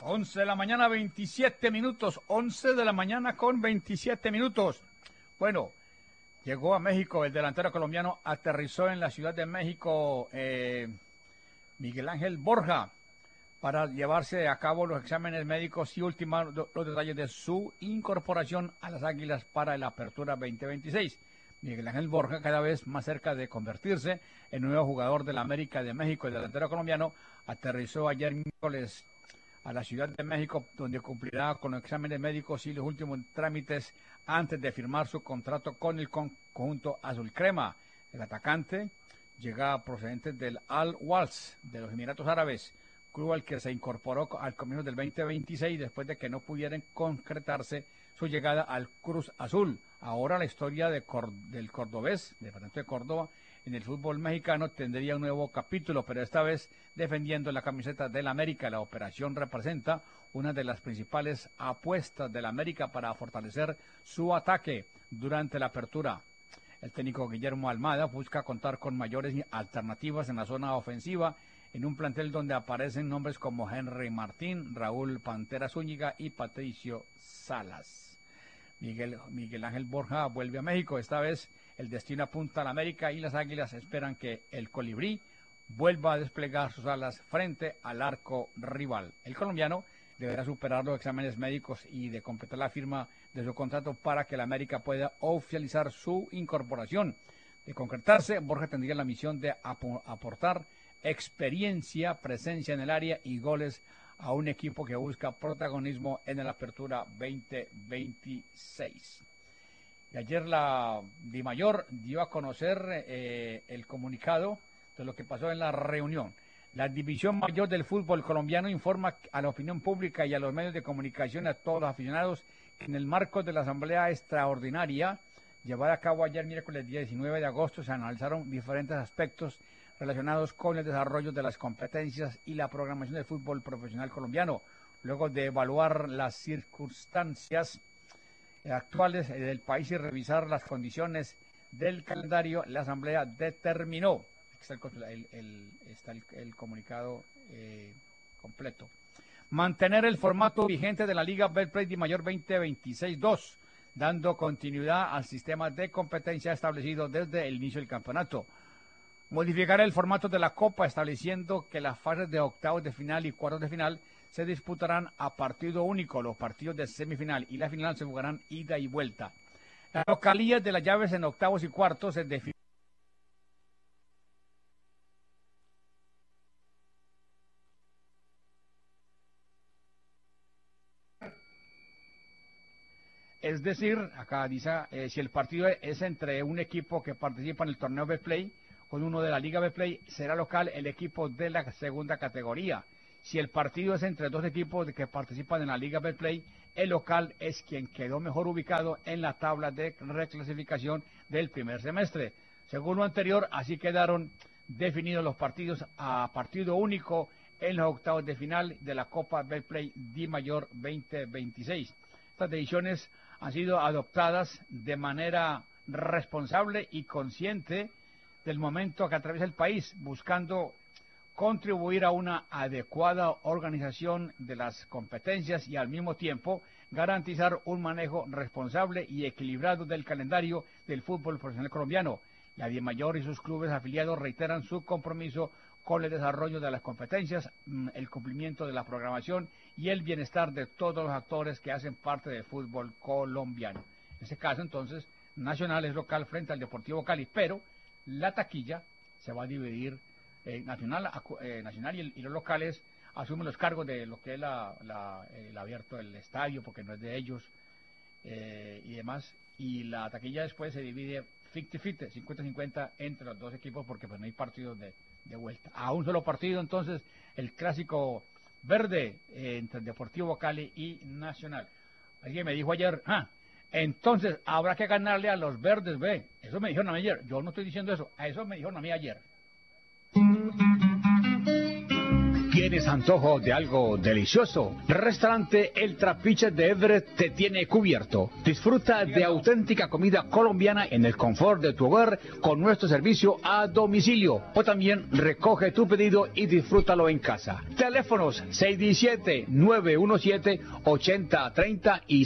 11 de la mañana, 27 minutos. 11 de la mañana con 27 minutos. Bueno, llegó a México el delantero colombiano, aterrizó en la Ciudad de México Miguel Ángel Borja para llevarse a cabo los exámenes médicos y ultimar los detalles de su incorporación a las Águilas para la Apertura 2026. Miguel Ángel Borja, cada vez más cerca de convertirse en nuevo jugador de la América de México, el delantero colombiano, aterrizó ayer miércoles a la Ciudad de México, donde cumplirá con los exámenes médicos y los últimos trámites antes de firmar su contrato con el conjunto azul crema. El atacante llega procedente del Al-Wals de los Emiratos Árabes, club al que se incorporó al comienzo del 2026 después de que no pudieran concretarse su llegada al Cruz Azul. Ahora la historia del cordobés, departamento de Córdoba, en el fútbol mexicano tendría un nuevo capítulo, pero esta vez defendiendo la camiseta del América. La operación representa una de las principales apuestas del América para fortalecer su ataque durante la apertura. El técnico Guillermo Almada busca contar con mayores alternativas en la zona ofensiva, en un plantel donde aparecen nombres como Henry Martín, Raúl Pantera Zúñiga y Patricio Salas. Miguel Ángel Borja vuelve a México. Esta vez el destino apunta a la América y las Águilas esperan que el colibrí vuelva a desplegar sus alas frente al arco rival. El colombiano deberá superar los exámenes médicos y de completar la firma de su contrato para que la América pueda oficializar su incorporación. De concretarse, Borja tendría la misión de aportar experiencia, presencia en el área y goles a un equipo que busca protagonismo en la Apertura 2026. Y ayer la DIMAYOR dio a conocer el comunicado de lo que pasó en la reunión. La División Mayor del Fútbol Colombiano informa a la opinión pública y a los medios de comunicación, a todos los aficionados, que en el marco de la Asamblea Extraordinaria llevada a cabo ayer miércoles 19 de agosto se analizaron diferentes aspectos relacionados con el desarrollo de las competencias y la programación del fútbol profesional colombiano. Luego de evaluar las circunstancias actuales del país y revisar las condiciones del calendario, la Asamblea determinó, está el comunicado completo, mantener el formato vigente de la Liga Betplay DIMAYOR 2026-2, dando continuidad al sistema de competencia establecido desde el inicio del campeonato. Modificar el formato de la Copa, estableciendo que las fases de octavos de final y cuartos de final se disputarán a partido único. Los partidos de semifinal y la final se jugarán ida y vuelta. Las localías de las llaves en octavos y cuartos se definen. Es decir, acá dice, si el partido es entre un equipo que participa en el torneo Betplay con uno de la Liga Betplay, será local el equipo de la segunda categoría. Si el partido es entre dos equipos que participan en la Liga Betplay, el local es quien quedó mejor ubicado en la tabla de reclasificación del primer semestre. Según lo anterior, así quedaron definidos los partidos a partido único en los octavos de final de la Copa Betplay DIMAYOR 2026. Estas decisiones han sido adoptadas de manera responsable y consciente del momento que atraviesa el país, buscando contribuir a una adecuada organización de las competencias y al mismo tiempo garantizar un manejo responsable y equilibrado del calendario del fútbol profesional colombiano. La DIMAYOR y sus clubes afiliados reiteran su compromiso con el desarrollo de las competencias, el cumplimiento de la programación y el bienestar de todos los actores que hacen parte del fútbol colombiano. En este caso, entonces, Nacional es local frente al Deportivo Cali, pero la taquilla se va a dividir, Nacional y los locales asumen los cargos de lo que es el abierto del estadio, porque no es de ellos, y demás, y la taquilla después se divide 50-50, 50-50 entre los dos equipos, porque pues no hay partidos de vuelta. A un solo partido, entonces, el clásico verde entre el Deportivo Cali y Nacional. Alguien me dijo ayer, entonces habrá que ganarle a los verdes, ve. Eso me dijeron a mí ayer. Yo no estoy diciendo eso. A eso me dijeron a mí ayer. ¿Tienes antojo de algo delicioso? Restaurante El Trapiche de Everett te tiene cubierto. Disfruta de auténtica comida colombiana en el confort de tu hogar con nuestro servicio a domicilio. O también recoge tu pedido y disfrútalo en casa. Teléfonos 617-917-8030 y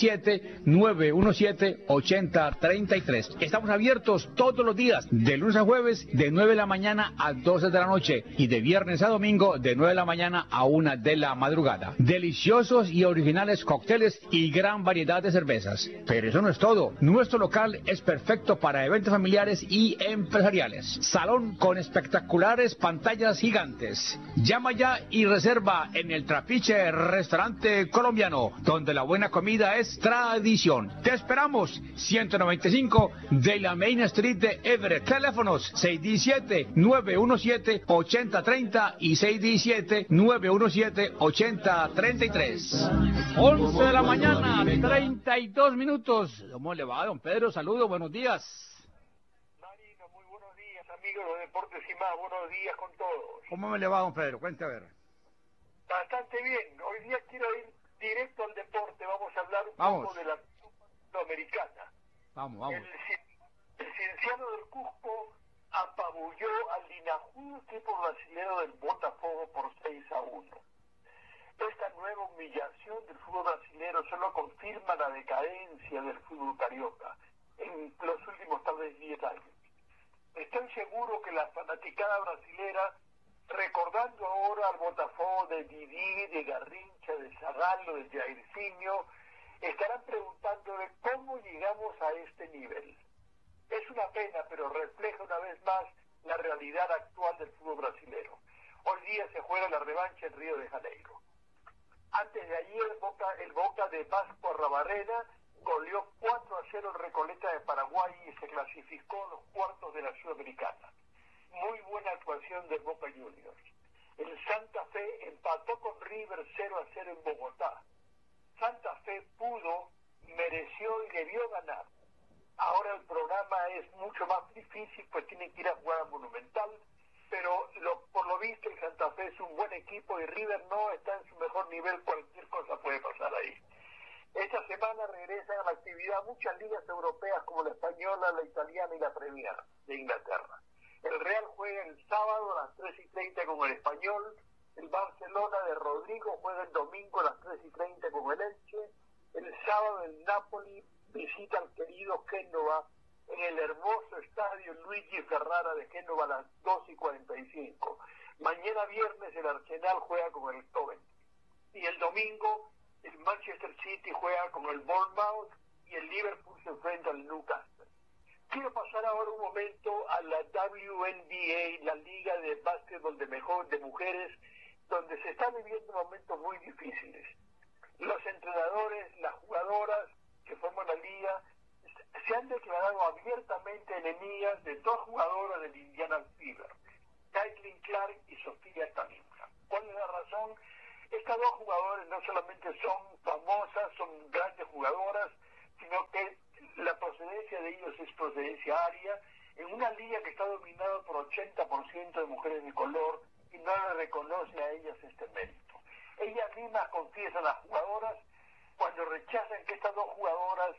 617-917-8033. Estamos abiertos todos los días, de lunes a jueves, de 9 de la mañana a 12 de la noche y de viernes a domingo, de 9 de la mañana a 1 de la madrugada. Deliciosos y originales cócteles y gran variedad de cervezas. Pero eso no es todo. Nuestro local es perfecto para eventos familiares y empresariales. Salón con espectaculares pantallas gigantes. Llama ya y reserva en El Trapiche Restaurante Colombiano, donde la buena comida es tradición. Te esperamos, 195 de la Main Street de Everett. Teléfonos 617-917-8030 y 617-917-8033. 11 de la mañana, 32 minutos. ¿Cómo le va, don Pedro? Saludos, buenos días. Marino, muy buenos días, amigos de Deportes y Más, buenos días con todos. ¿Cómo me le va, don Pedro? Cuente a ver. Bastante bien, hoy día quiero ir directo al deporte, vamos a hablar un poco de la Sudamericana. Vamos. El Cienciano del Cusco apabulló al linajudo equipo brasileño del Botafogo por 6-1. Esta nueva humillación del fútbol brasileño solo confirma la decadencia del fútbol carioca en los últimos tal vez 10 años. Estoy seguro que la fanaticada brasilera, recordando ahora al Botafogo de Didi, de Garrincha, de Zagallo, de Jairzinho, estarán preguntándole cómo llegamos a este nivel. Es una pena, pero refleja una vez más la realidad actual del fútbol brasileño. Hoy día se juega la revancha en Río de Janeiro. Antes de ayer, el Boca de Vasco Arrabarrena goleó 4-0 el Recoleta de Paraguay y se clasificó a los cuartos de la Sudamericana. Muy buena actuación del Boca Juniors. El Santa Fe empató con River 0-0 en Bogotá. Santa Fe pudo, mereció y debió ganar. Ahora el programa es mucho más difícil, pues tienen que ir a jugar a Monumental, pero por lo visto el Santa Fe es un buen equipo y River no está en su mejor nivel, cualquier cosa puede pasar ahí. Esta semana regresan a la actividad muchas ligas europeas como la española, la italiana y la Premier de Inglaterra. El Real juega el sábado a las 3:30 con el Español, el Barcelona de Rodrigo juega el domingo a las 3:30 con el Elche, el sábado el Napoli visita al querido Génova en el hermoso estadio Luigi Ferrara de Génova a las 2:45. Mañana viernes el Arsenal juega con el Coventry. Y el domingo el Manchester City juega con el Bournemouth y el Liverpool se enfrenta al Newcastle. Quiero pasar ahora un momento a la WNBA, la Liga de Básquetbol de Mujeres, donde se están viviendo momentos muy difíciles. Los entrenadores, las jugadoras que forman la liga, se han declarado abiertamente enemigas de dos jugadoras del Indiana Fever, Caitlin Clark y Sofía Talinka. ¿Cuál es la razón? Estas dos jugadoras no solamente son famosas, son grandes jugadoras, sino que la procedencia de ellos es procedencia aria, en una liga que está dominada por 80% de mujeres de color y no le reconoce a ellas este mérito. Ellas mismas confiesan a las jugadoras cuando rechazan que estas dos jugadoras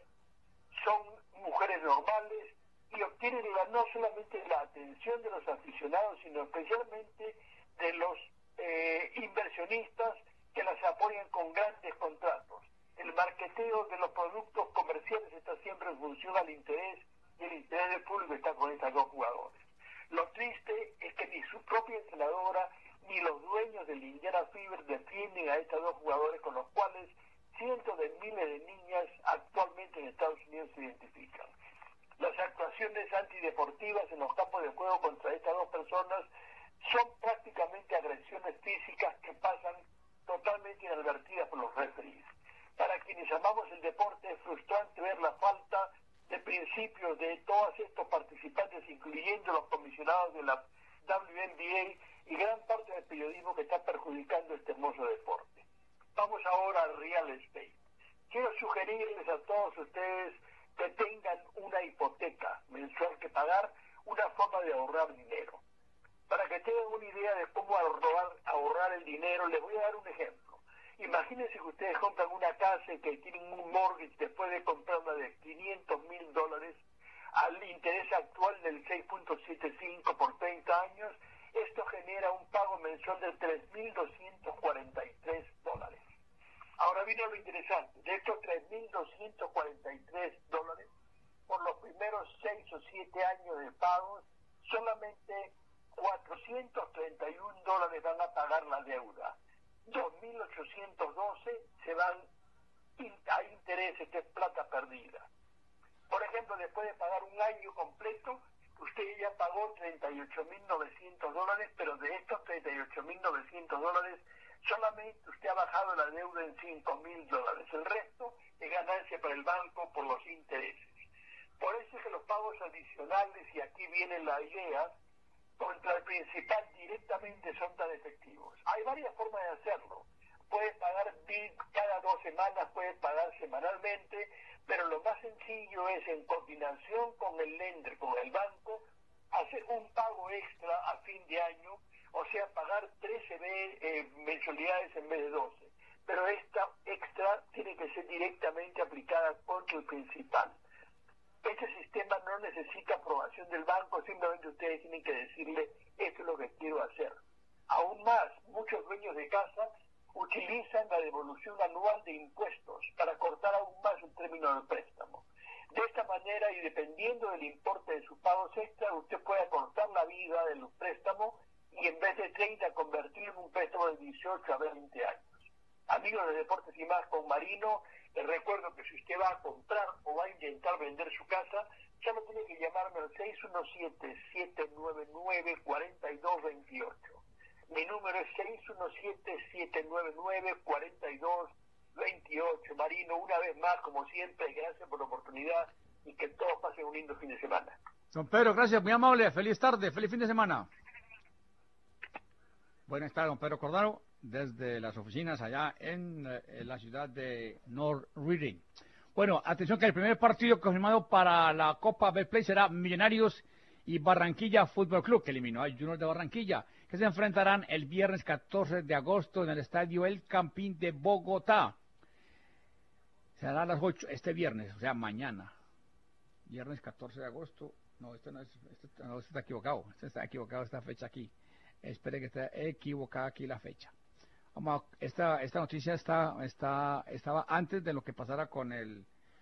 son mujeres normales y obtienen no solamente la atención de los aficionados, sino especialmente de los inversionistas que las apoyan con grandes contratos. El marketeo de los productos comerciales está siempre en función al interés, y el interés del público está con estas dos jugadoras. Lo triste es que ni su propia entrenadora ni los dueños del Indiana Fever defienden a estas dos jugadores, con los cuales cientos de miles de niñas actualmente en Estados Unidos se identifican. Las actuaciones antideportivas en los campos de juego contra estas dos personas son prácticamente agresiones físicas que pasan totalmente inadvertidas por los referees. Para quienes amamos el deporte es frustrante ver la falta de principios de todos estos participantes, incluyendo los comisionados de la WNBA y gran parte del periodismo que está perjudicando este hermoso deporte. Vamos ahora al real estate. Quiero sugerirles a todos ustedes que tengan una hipoteca mensual que pagar, una forma de ahorrar dinero. Para que tengan una idea de cómo ahorrar el dinero, les voy a dar un ejemplo. Imagínense que ustedes compran una casa y que tienen un mortgage después de comprarla de $500,000 al interés actual del 6.75 por 30 años. Esto genera un pago mensual de $3,243. Ahora vino lo interesante. De estos $3,243, por los primeros 6 o 7 años de pagos, solamente $431 van a pagar la deuda. 2.812 se van a intereses, que es plata perdida. Por ejemplo, después de pagar un año completo, usted ya pagó $38.900, pero de estos $38.900, solamente usted ha bajado la deuda en $5.000. El resto es ganancia para el banco por los intereses. Por eso es que los pagos adicionales, y aquí viene la idea, contra el principal directamente son tan efectivos. Hay varias formas de hacerlo. Puedes pagar cada 2 semanas, puedes pagar semanalmente, pero lo más sencillo es, en coordinación con el lender, con el banco, hacer un pago extra a fin de año, o sea, pagar 13 mensualidades en vez de 12. Pero esta extra tiene que ser directamente aplicada contra el principal. Este sistema no necesita aprobación del banco, simplemente ustedes tienen que decirle, esto es lo que quiero hacer. Aún más, muchos dueños de casa utilizan la devolución anual de impuestos para cortar aún más el término del préstamo. De esta manera, y dependiendo del importe de sus pagos extra, usted puede acortar la vida del préstamo y en vez de 30 convertirlo en un préstamo de 18 a 20 años. Amigos de Deportes y Más con Marino, les recuerdo que si usted va a comprar o va a intentar vender su casa, solo tiene que llamarme al 617-799-4228. Mi número es 617-799-4228. Marino, una vez más, como siempre, gracias por la oportunidad y que todos pasen un lindo fin de semana. Don Pedro, gracias, muy amable. Feliz tarde, feliz fin de semana. Buenas tardes, don Pedro Cordaro, desde las oficinas allá en la ciudad de North Reading. Bueno, atención que el primer partido confirmado para la Copa Betplay será Millonarios y Barranquilla Fútbol Club, que eliminó a Junior de Barranquilla, que se enfrentarán el viernes 14 de agosto en el estadio El Campín de Bogotá. Será a las 8 este viernes, o sea, mañana. Viernes 14 de agosto. No, este está equivocado. Está equivocado esta fecha aquí. Espere que esté equivocada aquí la fecha. Esta noticia estaba antes de lo que pasara con el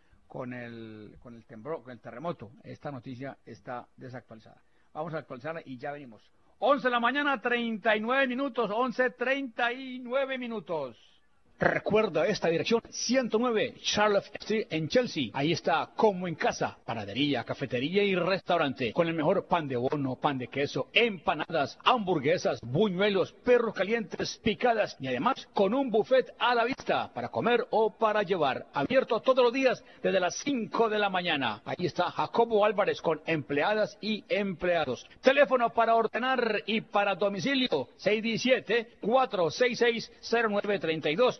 terremoto. Esta noticia está desactualizada. Vamos a actualizarla y ya venimos. 11 de la mañana, 39 minutos. 11:39 minutos. Recuerda esta dirección, 109 Charlotte Street en Chelsea. Ahí está, como en casa, panadería, cafetería y restaurante, con el mejor pan de bono, pan de queso, empanadas, hamburguesas, buñuelos, perros calientes, picadas y además con un buffet a la vista para comer o para llevar. Abierto todos los días desde las 5 de la mañana. Ahí está Jacobo Álvarez con empleadas y empleados. Teléfono para ordenar y para domicilio, 617-466-0932.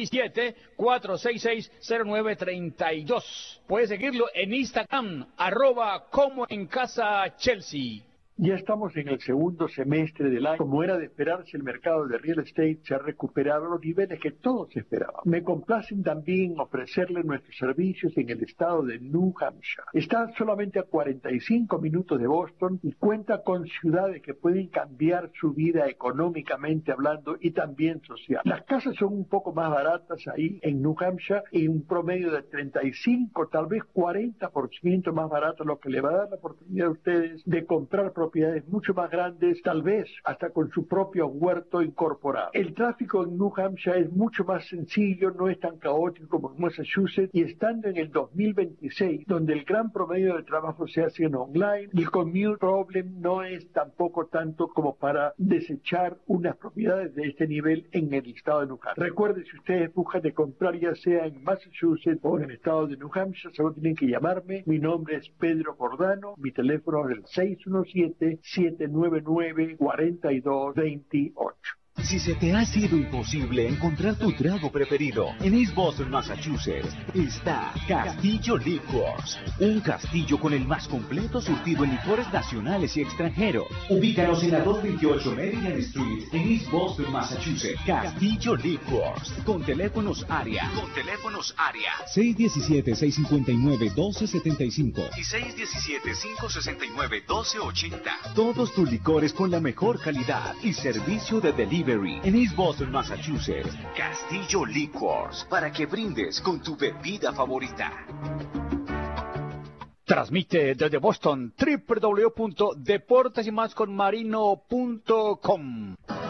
617-466-0932. Puedes seguirlo en Instagram, @ComoEnCasaChelsea. Ya estamos en el segundo semestre del año. Como era de esperarse, el mercado de real estate se ha recuperado a los niveles que todos esperaban. Me complacen también ofrecerle nuestros servicios en el estado de New Hampshire. Está solamente a 45 minutos de Boston y cuenta con ciudades que pueden cambiar su vida económicamente hablando y también social. Las casas son un poco más baratas ahí en New Hampshire, en un promedio de 35, tal vez 40% más barato, lo que le va a dar la oportunidad a ustedes de comprar propiedades mucho más grandes, tal vez hasta con su propio huerto incorporado. El tráfico en New Hampshire es mucho más sencillo, no es tan caótico como en Massachusetts, y estando en el 2026, donde el gran promedio de trabajo se hace en online, el commute problem no es tampoco tanto como para desechar unas propiedades de este nivel en el estado de New Hampshire. Recuerde, si ustedes buscan de comprar ya sea en Massachusetts o en el estado de New Hampshire, solo tienen que llamarme. Mi nombre es Pedro Cordano, mi teléfono es el 617-799-4228. Si se te ha sido imposible encontrar tu trago preferido, en East Boston, Massachusetts, está Castillo Liquors. Un castillo con el más completo surtido en licores nacionales y extranjeros. Ubícanos en la 228 Maryland Street, en East Boston, Massachusetts. Castillo Liquors. Con teléfonos área. 617-659-1275. Y 617-569-1280. Todos tus licores con la mejor calidad y servicio de delivery. En East Boston, Massachusetts. Castillo Liquors, para que brindes con tu bebida favorita. Transmite desde Boston www.deportesymasconmarino.com.